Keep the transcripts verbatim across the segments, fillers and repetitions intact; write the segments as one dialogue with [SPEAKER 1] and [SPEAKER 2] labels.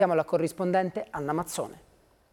[SPEAKER 1] Siamo alla corrispondente Anna Mazzone.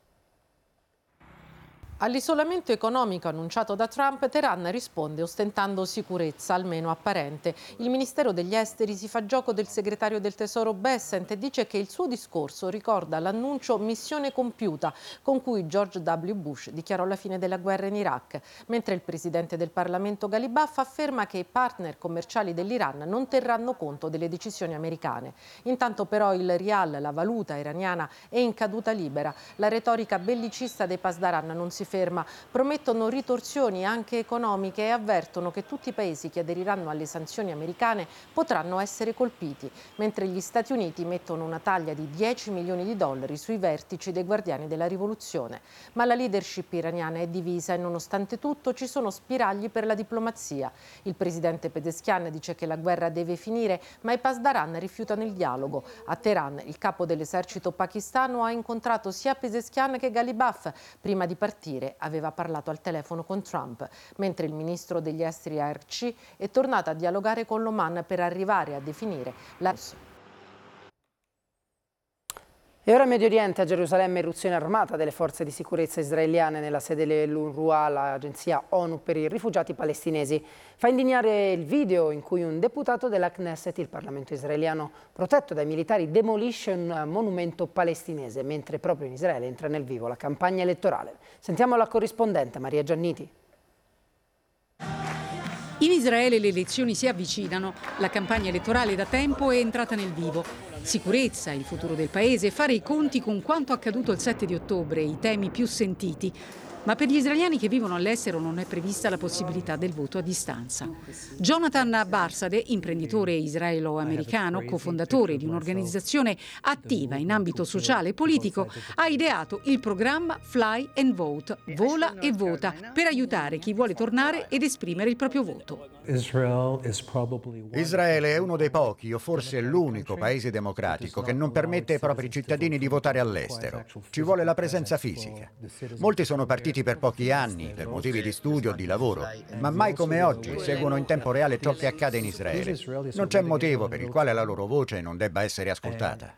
[SPEAKER 2] All'isolamento economico annunciato da Trump, Teheran risponde ostentando sicurezza, almeno apparente. Il Ministero degli Esteri si fa gioco del segretario del Tesoro Bessent e dice che il suo discorso ricorda l'annuncio missione compiuta con cui George W. Bush dichiarò la fine della guerra in Iraq, mentre il presidente del Parlamento Ghalibaf afferma che i partner commerciali dell'Iran non terranno conto delle decisioni americane. Intanto però il rial, la valuta iraniana, è in caduta libera. La retorica bellicista dei Pasdaran non si ferma, promettono ritorsioni anche economiche e avvertono che tutti i paesi che aderiranno alle sanzioni americane potranno essere colpiti, mentre gli Stati Uniti mettono una taglia di dieci milioni di dollari sui vertici dei Guardiani della Rivoluzione. Ma la leadership iraniana è divisa e nonostante tutto ci sono spiragli per la diplomazia. Il presidente Pezeshkian dice che la guerra deve finire, ma i Pasdaran rifiutano il dialogo. A Teheran il capo dell'esercito pakistano ha incontrato sia Pezeshkian che Ghalibaf. Prima di partire aveva parlato al telefono con Trump, mentre il ministro degli esteri Arci è tornato a dialogare con l'Oman per arrivare a definire la...
[SPEAKER 1] E ora in Medio Oriente, a Gerusalemme, irruzione armata delle forze di sicurezza israeliane nella sede dell'UNRWA, l'agenzia ONU per i rifugiati palestinesi. Fa indignare il video in cui un deputato della Knesset, il Parlamento israeliano, protetto dai militari, demolisce un monumento palestinese, mentre proprio in Israele entra nel vivo la campagna elettorale. Sentiamo la corrispondente Maria Gianniti.
[SPEAKER 3] In Israele le elezioni si avvicinano, la campagna elettorale da tempo è entrata nel vivo. Sicurezza, il futuro del paese, fare i conti con quanto accaduto il sette di ottobre, i temi più sentiti. Ma per gli israeliani che vivono all'estero non è prevista la possibilità del voto a distanza. Jonathan Barsade, imprenditore israelo-americano, cofondatore di un'organizzazione attiva in ambito sociale e politico, ha ideato il programma Fly and Vote, vola e vota, per aiutare chi vuole tornare ed esprimere il proprio voto.
[SPEAKER 4] Israele è uno dei pochi, o forse l'unico paese democratico che non permette ai propri cittadini di votare all'estero. Ci vuole la presenza fisica. Molti sono partiti per pochi anni, per motivi di studio o di lavoro, ma mai come oggi seguono in tempo reale ciò che accade in Israele. Non c'è motivo per il quale la loro voce non debba essere ascoltata.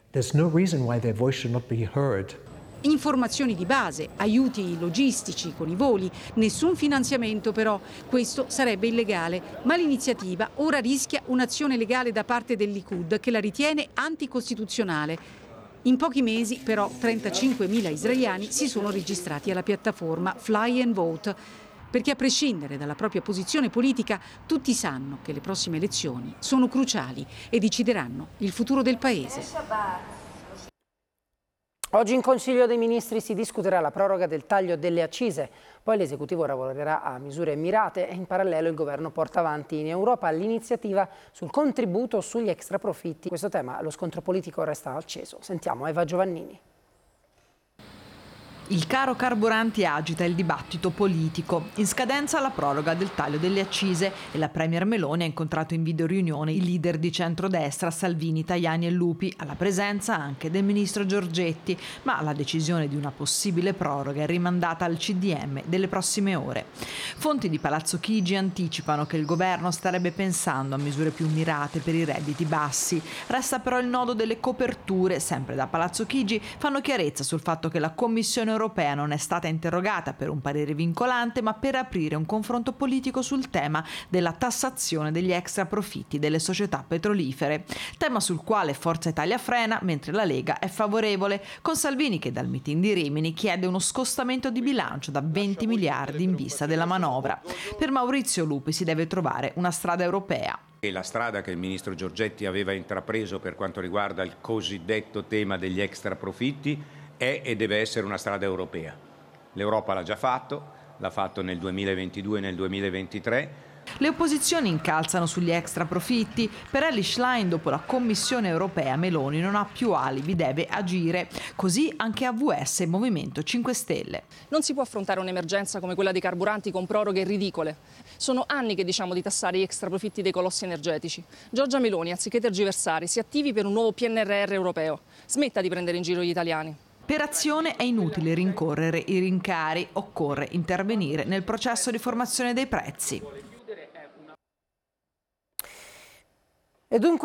[SPEAKER 3] Informazioni di base, aiuti logistici con i voli, nessun finanziamento però. Questo sarebbe illegale, ma l'iniziativa ora rischia un'azione legale da parte del Likud che la ritiene anticostituzionale. In pochi mesi però trentacinquemila israeliani si sono registrati alla piattaforma Fly and Vote, perché a prescindere dalla propria posizione politica tutti sanno che le prossime elezioni sono cruciali e decideranno il futuro del paese.
[SPEAKER 1] Oggi in Consiglio dei Ministri si discuterà la proroga del taglio delle accise, poi l'esecutivo lavorerà a misure mirate e in parallelo il governo porta avanti in Europa l'iniziativa sul contributo sugli extraprofitti. Questo tema, lo scontro politico resta acceso. Sentiamo Eva Giovannini.
[SPEAKER 5] Il caro carburanti agita il dibattito politico. In scadenza la proroga del taglio delle accise e la premier Meloni ha incontrato in videoriunione i leader di centrodestra Salvini, Tajani e Lupi, alla presenza anche del ministro Giorgetti, ma la decisione di una possibile proroga è rimandata al C D M delle prossime ore. Fonti di Palazzo Chigi anticipano che il governo starebbe pensando a misure più mirate per i redditi bassi. Resta però il nodo delle coperture. Sempre da Palazzo Chigi fanno chiarezza sul fatto che la Commissione europea non è stata interrogata per un parere vincolante, ma per aprire un confronto politico sul tema della tassazione degli extra profitti delle società petrolifere, tema sul quale Forza Italia frena, mentre la Lega è favorevole, con Salvini che dal meeting di Rimini chiede uno scostamento di bilancio da venti miliardi in vista della manovra. Per Maurizio Lupi si deve trovare una strada europea.
[SPEAKER 6] E la strada che il ministro Giorgetti aveva intrapreso per quanto riguarda il cosiddetto tema degli extra profitti è e deve essere una strada europea. L'Europa l'ha già fatto, l'ha fatto nel duemilaventidue e nel duemilaventitré.
[SPEAKER 5] Le opposizioni incalzano sugli extra profitti. Per Elly Schlein, dopo la Commissione europea, Meloni non ha più alibi, deve agire. Così anche A V S e Movimento cinque Stelle.
[SPEAKER 7] Non si può affrontare un'emergenza come quella dei carburanti con proroghe ridicole. Sono anni che diciamo di tassare gli extra profitti dei colossi energetici. Giorgia Meloni, anziché tergiversare, si attivi per un nuovo P N R R europeo. Smetta di prendere in giro gli italiani.
[SPEAKER 5] Per Azione è inutile rincorrere i rincari, occorre intervenire nel processo di formazione dei prezzi.
[SPEAKER 1] E dunque